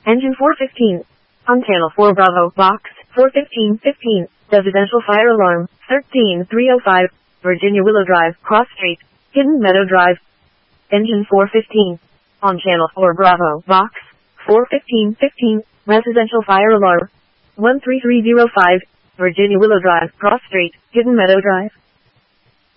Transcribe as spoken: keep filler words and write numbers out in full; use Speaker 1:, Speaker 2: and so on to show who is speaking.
Speaker 1: Engine four fifteen. On channel four Bravo, box four fifteen fifteen, residential fire alarm, thirteen three oh five, Virginia Willow Drive, Cross Street, Hidden Meadow Drive. Engine four fifteen. On channel four Bravo, box four fifteen fifteen, residential fire alarm, one three three oh five, Virginia Willow Drive, Cross Street, Hidden Meadow Drive.